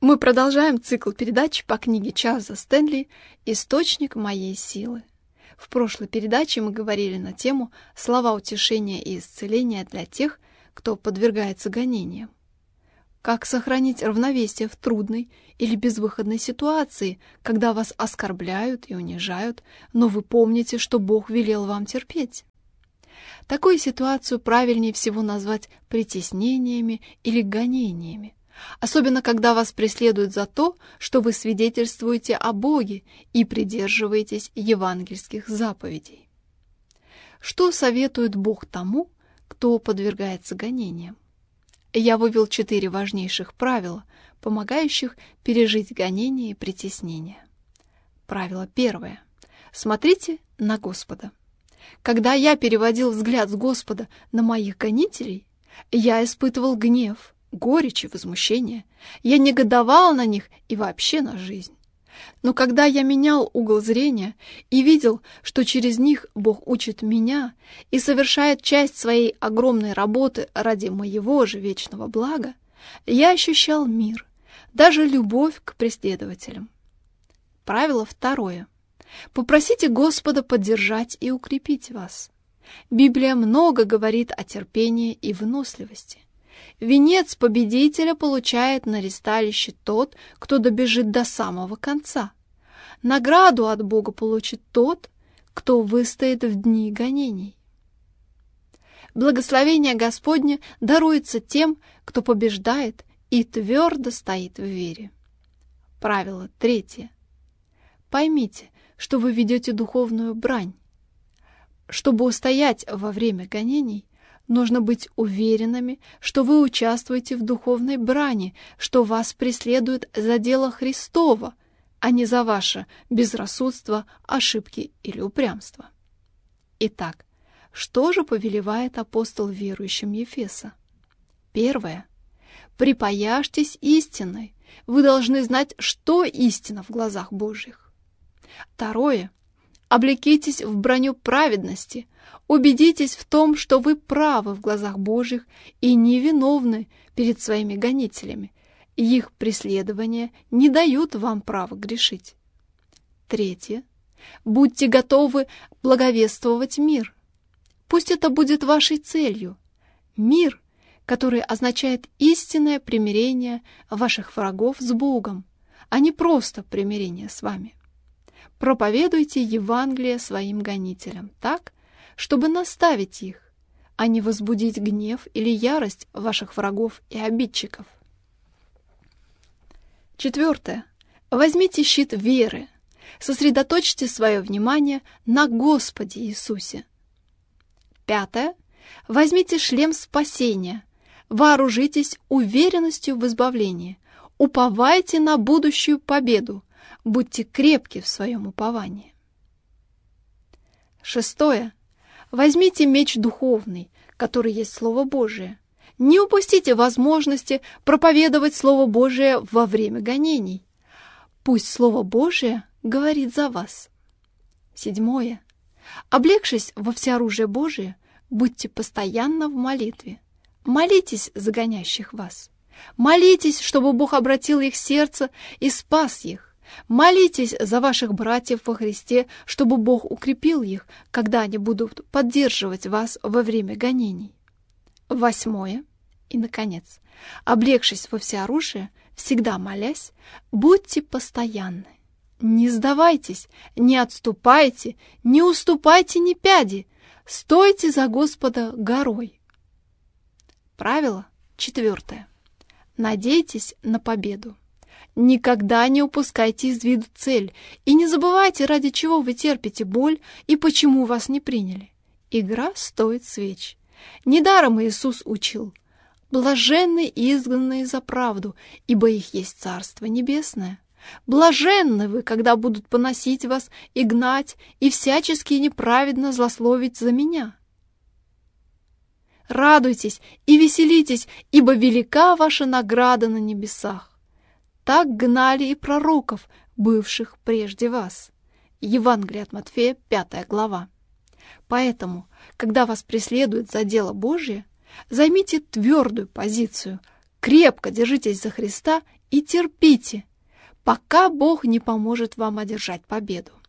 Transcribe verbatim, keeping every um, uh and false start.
Мы продолжаем цикл передач по книге Чарльза Стэнли «Источник моей силы». В прошлой передаче мы говорили на тему «Слова утешения и исцеления для тех, кто подвергается гонениям». Как сохранить равновесие в трудной или безвыходной ситуации, когда вас оскорбляют и унижают, но вы помните, что Бог велел вам терпеть? Такую ситуацию правильнее всего назвать притеснениями или гонениями. Особенно, когда вас преследуют за то, что вы свидетельствуете о Боге и придерживаетесь евангельских заповедей. Что советует Бог тому, кто подвергается гонениям? Я вывел четыре важнейших правила, помогающих пережить гонения и притеснения. Правило первое. Смотрите на Господа. Когда я переводил взгляд с Господа на моих гонителей, я испытывал гнев, горечь и возмущение. Я негодовал на них и вообще на жизнь. Но когда я менял угол зрения и видел, что через них Бог учит меня и совершает часть своей огромной работы ради моего же вечного блага, я ощущал мир, даже любовь к преследователям. Правило второе. Попросите Господа поддержать и укрепить вас. Библия много говорит о терпении и выносливости. Венец победителя получает на ристалище тот, кто добежит до самого конца. Награду от Бога получит тот, кто выстоит в дни гонений. Благословение Господне даруется тем, кто побеждает и твердо стоит в вере. Правило третье. Поймите, что вы ведете духовную брань. Чтобы устоять во время гонений, нужно быть уверенными, что вы участвуете в духовной брани, что вас преследуют за дело Христово, а не за ваше безрассудство, ошибки или упрямство. Итак, что же повелевает апостол верующим Ефеса? Первое. Припаяшьтесь истиной. Вы должны знать, что истина в глазах Божьих. Второе. Облекитесь в броню праведности. Убедитесь в том, что вы правы в глазах Божьих и невиновны перед своими гонителями. Их преследования не дают вам права грешить. Третье. Будьте готовы благовествовать мир. Пусть это будет вашей целью. Мир, который означает истинное примирение ваших врагов с Богом, а не просто примирение с вами. Проповедуйте Евангелие своим гонителям так, чтобы наставить их, а не возбудить гнев или ярость ваших врагов и обидчиков. Четвертое. Возьмите щит веры. Сосредоточьте свое внимание на Господе Иисусе. Пятое. Возьмите шлем спасения. Вооружитесь уверенностью в избавлении. Уповайте на будущую победу. Будьте крепки в своем уповании. Шестое. Возьмите меч духовный, который есть Слово Божие. Не упустите возможности проповедовать Слово Божие во время гонений. Пусть Слово Божие говорит за вас. Седьмое. Облегшись во всеоружие Божие, будьте постоянно в молитве. Молитесь за гонящих вас. Молитесь, чтобы Бог обратил их сердце и спас их. Молитесь за ваших братьев во Христе, чтобы Бог укрепил их, когда они будут поддерживать вас во время гонений. Восьмое. И, наконец, облегшись во всеоружие, всегда молясь, будьте постоянны. Не сдавайтесь, не отступайте, не уступайте ни пяди. Стойте за Господа горой. Правило четвертое. Надейтесь на победу. Никогда не упускайте из виду цель и не забывайте, ради чего вы терпите боль и почему вас не приняли. Игра стоит свеч. Недаром Иисус учил: «Блаженны изгнанные за правду, ибо их есть Царство Небесное. Блаженны вы, когда будут поносить вас и гнать, и всячески неправедно злословить за меня. Радуйтесь и веселитесь, ибо велика ваша награда на небесах. Так гнали и пророков, бывших прежде вас». Евангелие от Матфея, пятая глава. Поэтому, когда вас преследуют за дело Божие, займите твердую позицию, Крепко держитесь за Христа и терпите, пока Бог не поможет вам одержать победу.